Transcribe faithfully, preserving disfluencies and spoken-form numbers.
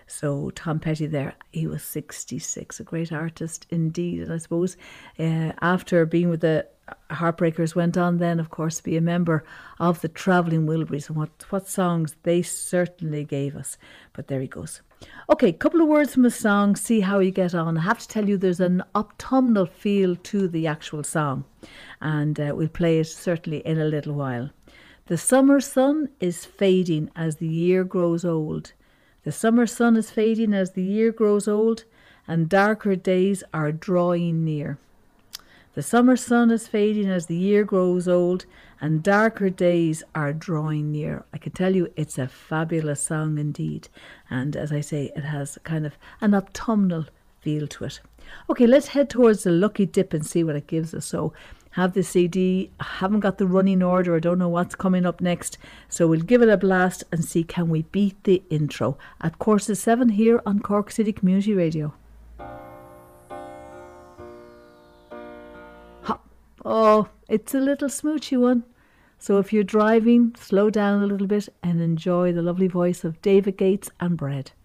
So Tom Petty there, he was sixty-six, a great artist indeed. And I suppose uh, after being with the Heartbreakers, went on then, of course, to be a member of the Travelling Wilburys, and what, what songs they certainly gave us. But there he goes. Okay, couple of words from a song, see how you get on. I have to tell you there's an autumnal feel to the actual song, and uh, we'll play it certainly in a little while. The summer sun is fading as the year grows old. The summer sun is fading as the year grows old, and darker days are drawing near. The summer sun is fading as the year grows old, and darker days are drawing near. I can tell you it's a fabulous song indeed. And as I say, it has kind of an autumnal feel to it. Okay, let's head towards the Lucky Dip and see what it gives us. So, have the C D, I haven't got the running order, I don't know what's coming up next, so we'll give it a blast and see can we beat the intro at quarter to seven here on Cork City Community Radio. Ha. Oh, it's a little smoochy one, so if you're driving, slow down a little bit and enjoy the lovely voice of David Gates and Bread.